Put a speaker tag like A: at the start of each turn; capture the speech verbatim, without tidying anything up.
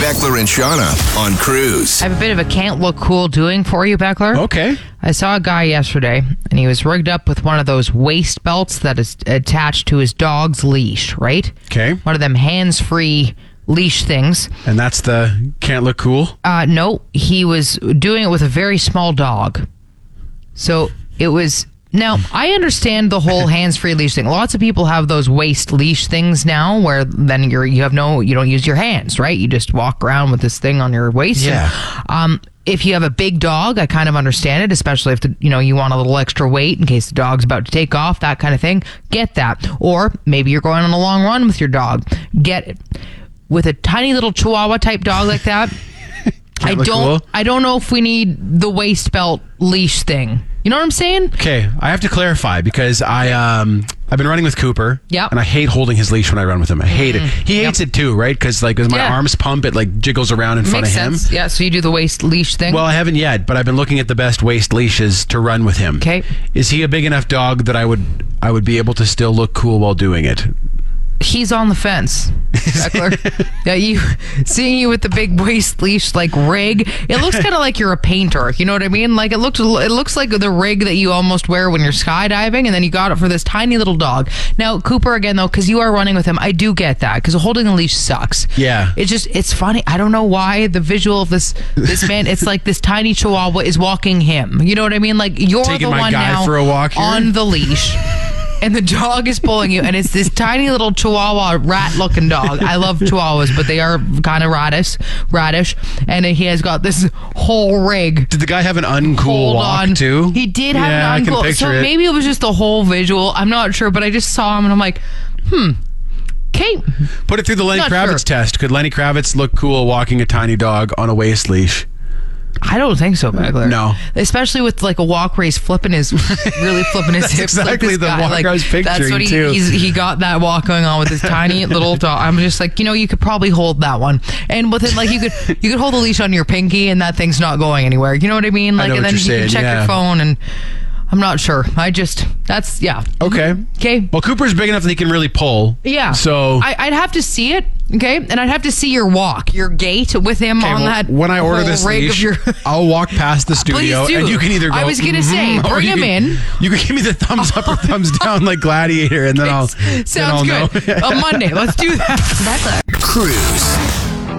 A: Beckler and Shauna on Cruise.
B: I have a bit of a can't look cool doing for you, Beckler.
C: Okay.
B: I saw a guy yesterday, and he was rigged up with one of those waist belts that is attached to his dog's leash, right?
C: Okay.
B: One of them hands-free leash things.
C: And that's the can't look cool?
B: Uh, no, he was doing it with a very small dog. So it was... Now, I understand the whole hands-free leash thing. Lots of people have those waist leash things now where then you're, you have no... You don't use your hands, right? You just walk around with this thing on your waist.
C: Yeah.
B: Um, if you have a big dog, I kind of understand it, especially if the, you know, you want a little extra weight in case the dog's about to take off, that kind of thing. Get that. Or maybe you're going on a long run with your dog. Get it. With a tiny little Chihuahua type dog like that, I don't
C: cool.
B: I don't know if we need the waist belt leash thing. You know what I'm saying?
C: Okay, I have to clarify because I um I've been running with Cooper.
B: Yep.
C: And I hate holding his leash when I run with him. I hate
B: Mm-hmm.
C: it. He hates
B: Yep.
C: it too, right? Because like as my
B: Yeah.
C: arms pump, it like jiggles around in front
B: Makes
C: of him.
B: sense. Yeah, so you do the waist leash thing.
C: Well, I haven't yet, but I've been looking at the best waist leashes to run with him.
B: Okay.
C: Is he a big enough dog that I would I would be able to still look cool while doing it?
B: He's on the fence, Beckler. Yeah, you seeing you with the big waist leash like rig. It looks kind of like you're a painter. You know what I mean? Like it looks, it looks like the rig that you almost wear when you're skydiving, and then you got it for this tiny little dog. Now, Cooper, again though, because you are running with him, I do get that because holding a leash sucks.
C: Yeah.
B: It's just, it's funny. I don't know why the visual of this this man. It's like this tiny Chihuahua is walking him. You know what I mean? Like you're
C: Taking
B: the
C: my
B: one
C: guy
B: now
C: for a walk here?
B: on the leash. And the dog is pulling you, and it's this tiny little Chihuahua rat-looking dog. I love Chihuahuas, but they are kind of radish, radish. And he has got this whole rig.
C: Did the guy have an uncool
B: Hold
C: walk
B: on.
C: too?
B: He did have
C: yeah,
B: an
C: I can
B: uncool.
C: picture
B: So
C: it.
B: maybe it was just the whole visual. I'm not sure, but I just saw him, and I'm like, hmm. Okay.
C: Put it through the Lenny
B: Not
C: Kravitz
B: sure.
C: test. Could Lenny Kravitz look cool walking a tiny dog on a waist leash?
B: I don't think so, Beckler.
C: No.
B: Especially with like a walk where he's flipping his, really flipping his hips.
C: exactly
B: like this
C: the
B: guy.
C: walk
B: like,
C: I was
B: That's
C: picturing,
B: what he,
C: too.
B: He's, he got that walk going on with his tiny little dog. I'm just like, you know, you could probably hold that one. And with it, like you could, you could hold the leash on your pinky and that thing's not going anywhere. You know what I mean? Like,
C: know
B: and
C: what
B: then
C: you're
B: you can
C: saying,
B: check
C: yeah.
B: your phone and I'm not sure. I just, that's, yeah.
C: Okay.
B: Okay.
C: Well, Cooper's big enough that he can really pull.
B: Yeah.
C: So
B: I, I'd have to see it. Okay. And I'd have to see your walk, your gait with him
C: Okay,
B: on
C: well,
B: that.
C: when I order
B: whole
C: this
B: rig
C: leash,
B: of your.
C: I'll walk past the studio
B: Please do.
C: and you can either go.
B: I was gonna say,
C: "Mhm," or
B: bring
C: you
B: him
C: can-
B: in.
C: You can give me the thumbs up or thumbs down like Gladiator, and then I'll.
B: Sounds
C: then I'll
B: good.
C: know.
B: On Monday, let's do that.
A: Cruise.